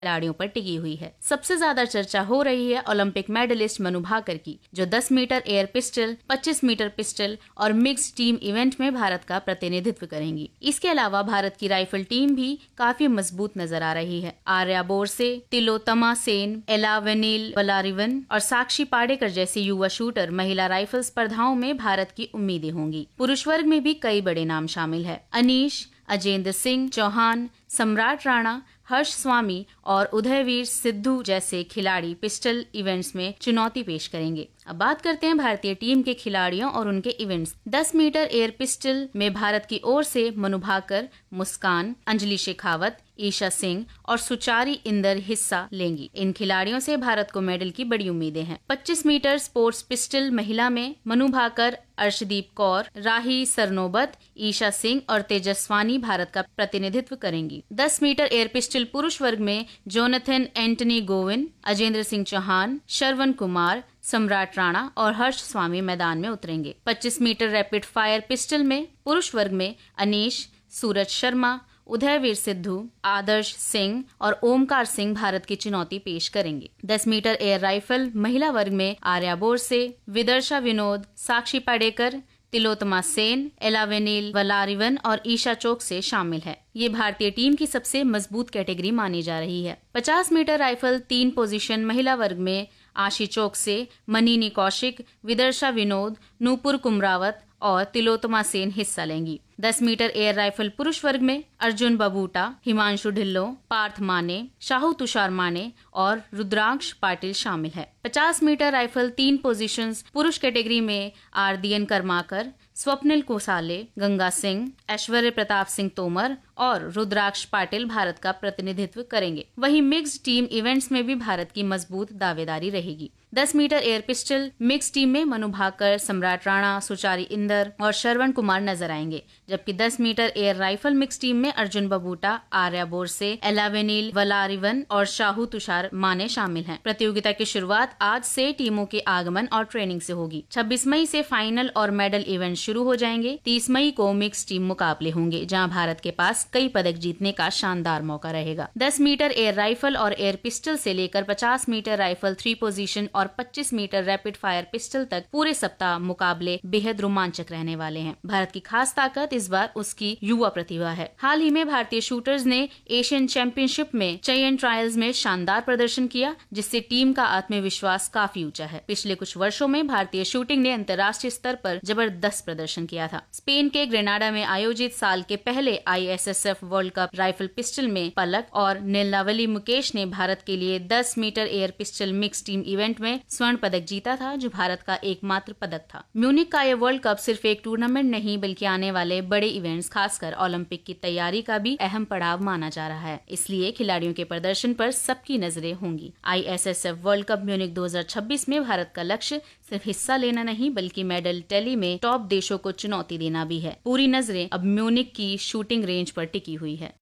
खिलाड़ियों पर टिकी हुई है। सबसे ज्यादा चर्चा हो रही है ओलंपिक मेडलिस्ट मनु भाकर की, जो 10 metre air pistol, 25 metre pistol और मिक्स्ड टीम इवेंट में भारत का प्रतिनिधित्व करेंगी। इसके अलावा भारत की राइफल टीम भी काफी मजबूत नजर आ रही है। आर्या बोरसे, तिलोत्तमा सेन, एलावेनिल वलारिवन और साक्षी पाडेकर जैसे युवा शूटर महिला राइफल स्पर्धाओं में भारत की उम्मीदें होंगी। पुरुष वर्ग में भी कई बड़े नाम शामिल है। अनीश, अजेंद्र सिंह चौहान, सम्राट राणा, हर्ष स्वामी और उदयवीर सिद्धू जैसे खिलाड़ी पिस्टल इवेंट्स में चुनौती पेश करेंगे। अब बात करते हैं भारतीय टीम के खिलाड़ियों और उनके इवेंट्स। 10 मीटर एयर पिस्टल में भारत की ओर से मनु भाकर, मुस्कान, अंजलि शेखावत, ईशा सिंह और सुचारी इंदर हिस्सा लेंगी। इन खिलाड़ियों से भारत को मेडल की बड़ी उम्मीदें हैं। 25 मीटर स्पोर्ट्स पिस्टल महिला में मनु भाकर, अर्शदीप कौर, राही सरनोबत, ईशा सिंह और तेजस्वानी भारत का प्रतिनिधित्व करेंगी। 10 मीटर एयर पिस्टल पुरुष वर्ग में जोनाथन एंटनी गोविन, अजेंद्र सिंह चौहान, श्रवण कुमार, सम्राट राणा और हर्ष स्वामी मैदान में उतरेंगे। 25 मीटर रैपिड फायर पिस्टल में पुरुष वर्ग में अनीश, सूरज शर्मा, उदयवीर सिद्धू, आदर्श सिंह और ओमकार सिंह भारत की चुनौती पेश करेंगे। 10 मीटर एयर राइफल महिला वर्ग में आर्या बोरसे, विदर्शा विनोद, साक्षी पाडेकर, तिलोत्तमा सेन, एलावेनिल वलारिवन और ईशा चोकसे शामिल है। ये भारतीय टीम की सबसे मजबूत कैटेगरी मानी जा रही है। 50 मीटर राइफल 3 पोजीशन महिला वर्ग में आशी चोकसे, मनीनी कौशिक, विदर्शा विनोद, नूपुर कुमरावत और तिलोत्तमा सेन हिस्सा लेंगी। 10 मीटर एयर राइफल पुरुष वर्ग में अर्जुन बबूटा, हिमांशु ढिल्लो, पार्थ माने, शाहू तुषार माने और रुद्रांश पाटिल शामिल है। 50 मीटर राइफल 3 पोजीशंस पुरुष कैटेगरी में आरदीएन कर्माकर, स्वप्निल कोसाले, गंगा सिंह, ऐश्वर्य प्रताप सिंह तोमर और रुद्राक्ष पाटिल भारत का प्रतिनिधित्व करेंगे। वहीं मिक्स्ड टीम इवेंट्स में भी भारत की मजबूत दावेदारी रहेगी। 10 metre air pistol mix team में मनु भाकर, सम्राट राणा, सुचारी इंदर और श्रवण कुमार नजर आएंगे, जबकि 10 metre air rifle mix team में अर्जुन बबूटा, आर्या बोरसे, एलावेनिल वलारिवन और शाहू तुषार माने शामिल हैं। प्रतियोगिता की शुरुआत आज से टीमों के आगमन और ट्रेनिंग से होगी। 26 मई से फाइनल और मेडल इवेंट शुरू हो जाएंगे। 30 मई को मिक्स टीम मुकाबले होंगे, जहां भारत के पास कई पदक जीतने का शानदार मौका रहेगा। 10 मीटर एयर राइफल और एयर पिस्टल से लेकर 50 मीटर राइफल 3 पोजीशन और 25 मीटर रैपिड फायर पिस्टल तक पूरे सप्ताह मुकाबले बेहद रोमांचक रहने वाले हैं। भारत की खास ताकत इस बार उसकी युवा प्रतिभा है। हाल ही में भारतीय शूटर्स ने एशियन चैंपियनशिप में चयन ट्रायल्स में शानदार प्रदर्शन किया, जिससे टीम का आत्मविश्वास काफी ऊंचा है। पिछले कुछ वर्षों में भारतीय शूटिंग ने अंतर्राष्ट्रीय स्तर पर जबरदस्त प्रदर्शन किया था। स्पेन के ग्रेनाडा में आयोजित साल के पहले ISSF world cup rifle pistol में पलक और नीलावली मुकेश ने भारत के लिए 10 metre air pistol mix team event में स्वर्ण पदक जीता था, जो भारत का एकमात्र पदक था। म्यूनिक का यह वर्ल्ड कप सिर्फ एक टूर्नामेंट नहीं, बल्कि आने वाले बड़े इवेंट्स, खासकर ओलंपिक की तैयारी का भी अहम पड़ाव माना जा रहा है। इसलिए खिलाड़ियों के प्रदर्शन पर सबकी नजरें होंगी। ISSF वर्ल्ड कप म्यूनिक 2026 में भारत का लक्ष्य सिर्फ हिस्सा लेना नहीं, बल्कि मेडल टैली में टॉप देशों को चुनौती देना भी है। पूरी नजरें अब म्यूनिक की शूटिंग रेंज पर टिकी हुई है।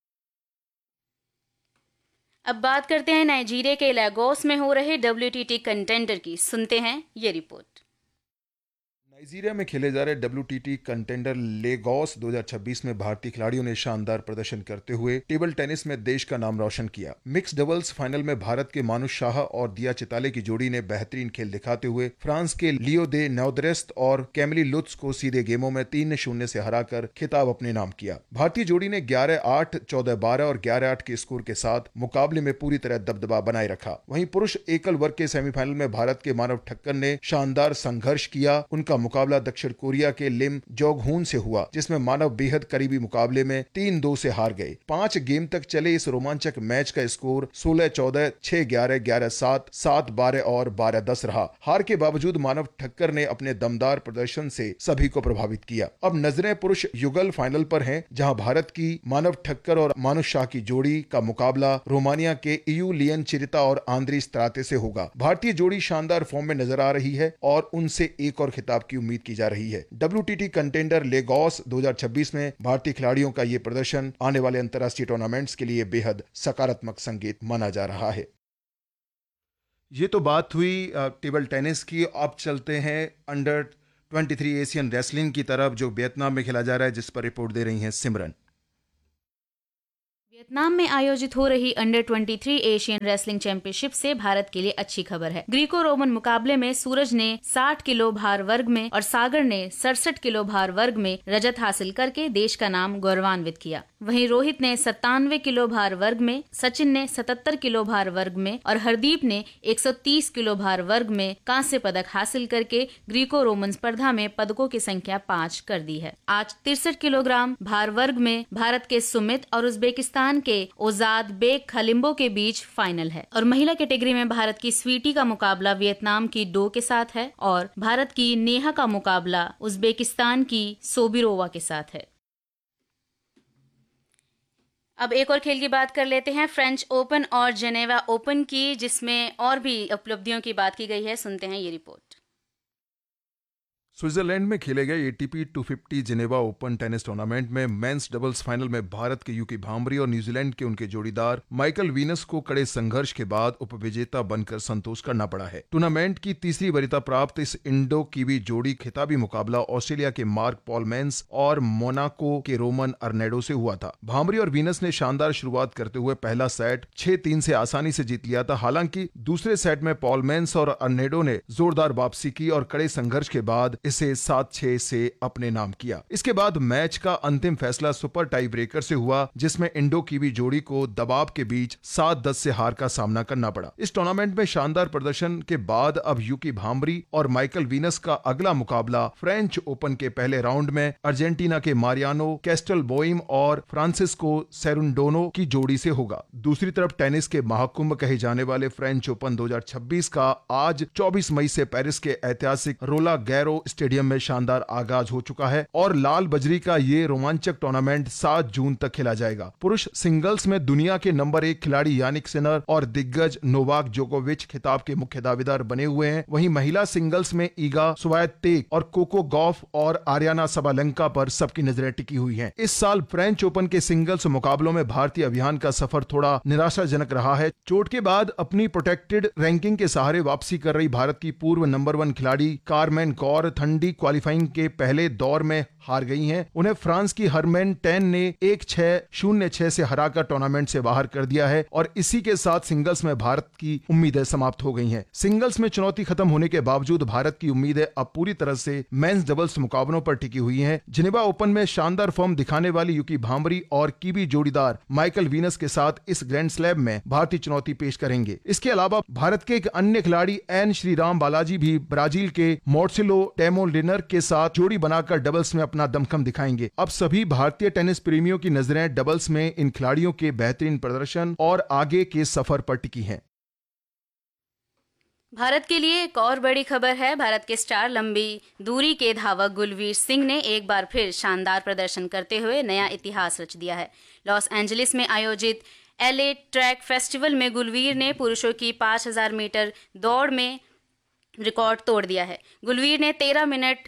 अब बात करते हैं नाइजीरिया के लागोस में हो रहे WTT कंटेंडर की। सुनते हैं ये रिपोर्ट। नाइजीरिया में खेले जा रहे WTT कंटेंडर लेगोस 2026 में भारतीय खिलाड़ियों ने शानदार प्रदर्शन करते हुए टेबल टेनिस में देश का नाम रोशन किया। मिक्स डबल्स फाइनल में भारत के मानुष शाह और दिया चिताले की जोड़ी ने बेहतरीन खेल दिखाते हुए फ्रांस के लियो दे नौदरेस्त और कैमिली लुत्स को सीधे गेमों में 3-0 से हराकर खिताब अपने नाम किया। भारतीय जोड़ी ने 11-8, 14-12 और 11-8 के स्कोर के साथ मुकाबले में पूरी तरह दबदबा बनाए रखा। वहीं पुरुष एकल वर्ग के सेमीफाइनल में भारत के मानव ठक्कर ने शानदार संघर्ष किया। उनका मुकाबला दक्षिण कोरिया के लिम जोगहून से हुआ, जिसमें मानव बेहद करीबी मुकाबले में 3-2 से हार गए। 5 गेम तक चले इस रोमांचक मैच का स्कोर 16-14, 6-11, 11-7, 7-12 और 12-10 रहा। हार के बावजूद मानव ठक्कर ने अपने दमदार प्रदर्शन से सभी को प्रभावित किया। अब नजरें पुरुष युगल फाइनल पर हैं, जहां भारत की मानव ठक्कर और मानुष शाह की जोड़ी का मुकाबला रोमानिया के इयू लियन चिरिता और आंद्री स्त्राते से होगा। भारतीय जोड़ी शानदार फॉर्म में नजर आ रही है और उनसे एक और खिताब की उम्मीद की जा रही है। WTT कंटेंडर लेगोस 2026 में भारतीय खिलाड़ियों का यह प्रदर्शन आने वाले अंतर्राष्ट्रीय टूर्नामेंट्स के लिए बेहद सकारात्मक संकेत माना जा रहा है। ये तो बात हुई टेबल टेनिस की। अब चलते हैं अंडर 23 एशियन रेसलिंग की तरफ, जो वियतनाम में खेला जा रहा है, जिस पर रिपोर्ट दे रही हैं सिमरन। वियतनाम में आयोजित हो रही अंडर 23 एशियन रेसलिंग चैंपियनशिप से भारत के लिए अच्छी खबर है। ग्रीको रोमन मुकाबले में सूरज ने 60 किलो भार वर्ग में और सागर ने 67 किलो भार वर्ग में रजत हासिल करके देश का नाम गौरवान्वित किया। वहीं रोहित ने 97 किलो भार वर्ग में, सचिन ने 77 किलो भार वर्ग में और हरदीप ने 130 किलो भार वर्ग में कांस्य पदक हासिल करके ग्रीको रोमन स्पर्धा में पदकों की संख्या 5 कर दी है। आज 63 किलोग्राम भार वर्ग में भारत के सुमित और उज्बेकिस्तान के ओजाद बेग खलिम्बो के बीच फाइनल है और महिला कैटेगरी में भारत की स्वीटी का मुकाबला वियतनाम की डो के साथ है और भारत की नेहा का मुकाबला उज्बेकिस्तान की सोबिरोवा के साथ है। अब एक और खेल की बात कर लेते हैं, फ्रेंच ओपन और जेनेवा ओपन की, जिसमें और भी उपलब्धियों की बात की गई है। सुनते हैं ये रिपोर्ट। स्विट्जरलैंड में खेले गए ATP 250 Geneva open tennis tournament में मेंस डबल्स फाइनल में भारत के यूकी भांबरी और न्यूजीलैंड के उनके जोड़ीदार माइकल वीनस को कड़े संघर्ष के बाद उपविजेता बनकर संतोष करना पड़ा है। टूर्नामेंट की तीसरी वरीयता प्राप्त इस इंडो कीवी जोड़ी खिताबी मुकाबला ऑस्ट्रेलिया के मार्क पॉल मेंस और मोनाको के रोमन अर्नेडो से हुआ था। भांबरी और वीनस ने शानदार शुरुआत करते हुए पहला सेट 6-3 से आसानी से जीत लिया था। हालांकि दूसरे सेट में पॉल मेंस और अर्नेडो ने जोरदार वापसी की और कड़े संघर्ष के बाद इसे 7-6 से अपने नाम किया। इसके बाद मैच का अंतिम फैसला सुपर टाई ब्रेकर से हुआ, जिसमें इंडो कीवी जोड़ी को दबाव के बीच 7-10 से हार का सामना करना पड़ा। इस टूर्नामेंट में शानदार प्रदर्शन के बाद अब यूकी भांबरी और माइकल वीनस का अगला मुकाबला फ्रेंच ओपन के पहले राउंड में अर्जेंटीना के मारियानो कैस्टेलबोइम और फ्रांसिस्को सेरुंडोनो की जोड़ी से होगा। दूसरी तरफ टेनिस के महाकुंभ कहे जाने वाले फ्रेंच ओपन 2026 का आज 24 मई से पेरिस के ऐतिहासिक रोला गैरो स्टेडियम में शानदार आगाज हो चुका है और लाल बजरी का ये रोमांचक टूर्नामेंट 7 जून तक खेला जाएगा। पुरुष सिंगल्स में दुनिया के नंबर 1 खिलाड़ी यानिक सिनर और दिग्गज नोवाक जोकोविच खिताब के मुख्य दावेदार बने हुए हैं। वहीं महिला सिंगल्स में ईगा स्वायतेक और कोको गॉफ और आर्याना सबालेंका पर सबकी नजरें टिकी हुई हैं। इस साल फ्रेंच ओपन के सिंगल्स मुकाबलों में भारतीय अभियान का सफर थोड़ा निराशाजनक रहा है। चोट के बाद अपनी प्रोटेक्टेड रैंकिंग के सहारे वापसी कर रही भारत की पूर्व नंबर 1 खिलाड़ी कारमेन कौर ठंडी क्वालिफाइंग के पहले दौर में हार गई हैं। उन्हें फ्रांस की हरमेन टेन ने 1-6-0-6 से हराकर टूर्नामेंट से बाहर कर दिया है और इसी के साथ सिंगल्स में भारत की उम्मीदें समाप्त हो गई हैं। सिंगल्स में चुनौती खत्म होने के बावजूद भारत की उम्मीदें अब पूरी तरह से मेंस डबल्स मुकाबलों पर टिकी हुई हैं। जिनेवा ओपन में शानदार फॉर्म दिखाने वाली यूकी भांबरी और कीवी जोड़ीदार माइकल वीनस के साथ इस ग्रैंड स्लैम में भारतीय चुनौती पेश करेंगे। इसके अलावा भारत के एक अन्य खिलाड़ी एन श्रीराम बालाजी भी ब्राजील के मोर्सिलो टेमोलिनर के साथ जोड़ी बनाकर डबल्स में अपना दमखम दिखाएंगे। अब सभी भारतीय टेनिस प्रेमियों की नजरें डबल्स में इन खिलाड़ियों के बेहतरीन प्रदर्शन और आगे के सफर पर टिकी हैं। भारत के लिए एक और बड़ी खबर है। भारत के स्टार लंबी दूरी के धावक गुलवीर सिंह ने एक बार फिर शानदार प्रदर्शन करते हुए नया इतिहास रच दिया है। लॉस एंजलिस में आयोजित LA ट्रैक फेस्टिवल में गुलवीर ने पुरुषों की 5000 मीटर दौड़ में रिकॉर्ड तोड़ दिया है। गुलवीर ने 13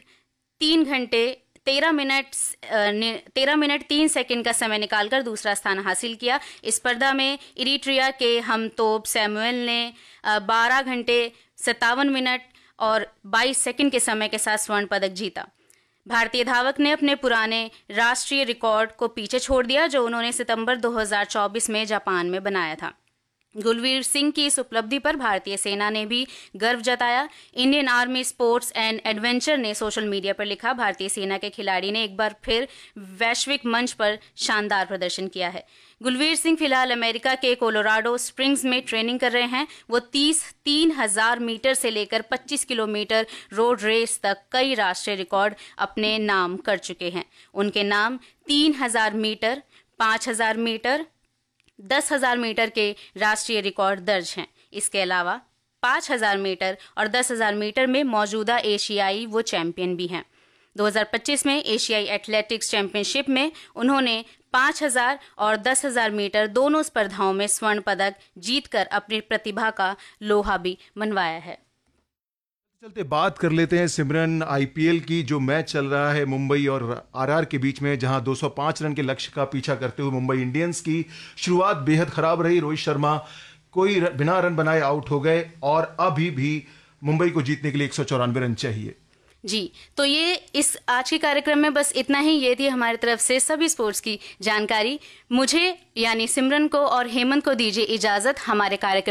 मिनट 3 सेकंड का समय निकालकर दूसरा स्थान हासिल किया। इस स्पर्धा में इरिट्रिया के हमतोब सैमुअल ने 12 घंटे 57 मिनट और 22 सेकंड के समय के साथ स्वर्ण पदक जीता। भारतीय धावक ने अपने पुराने राष्ट्रीय रिकॉर्ड को पीछे छोड़ दिया, जो उन्होंने सितंबर 2024 में जापान में बनाया था। गुलवीर सिंह की इस उपलब्धि पर भारतीय सेना ने भी गर्व जताया। Indian army sports and adventure ने सोशल मीडिया पर लिखा, भारतीय सेना के खिलाड़ी ने एक बार फिर वैश्विक मंच पर शानदार प्रदर्शन किया है। गुलवीर सिंह फिलहाल अमेरिका के कोलोराडो स्प्रिंग्स में ट्रेनिंग कर रहे हैं। वो 3,000 मीटर से लेकर 25 किलोमीटर रोड रेस तक कई राष्ट्रीय रिकॉर्ड अपने नाम कर चुके हैं। उनके नाम 3,000 मीटर, 5,000 मीटर, 10,000 मीटर के राष्ट्रीय रिकॉर्ड दर्ज हैं। इसके अलावा 5,000 मीटर और 10,000 मीटर में मौजूदा एशियाई वो चैंपियन भी हैं। 2025 में एशियाई एथलेटिक्स चैंपियनशिप में उन्होंने 5,000 और 10,000 मीटर दोनों स्पर्धाओं में स्वर्ण पदक जीतकर अपनी प्रतिभा का लोहा भी मनवाया है। चलते बात कर लेते हैं सिमरन IPL की। जो मैच चल रहा है मुंबई और RR के बीच में, जहां 205 रन के लक्ष्य का पीछा करते हुए मुंबई इंडियंस की शुरुआत बेहद खराब रही। रोहित शर्मा कोई बिना रन बनाए आउट हो गए और अभी भी मुंबई को जीतने के लिए 194 रन चाहिए। जी, तो ये इस आज के कार्यक्रम में बस इतना ही। ये थी हमारी तरफ से सभी स्पोर्ट्स की जानकारी। मुझे यानी सिमरन को और हेमंत को दीजिए इजाजत। हमारे कार्यक्रम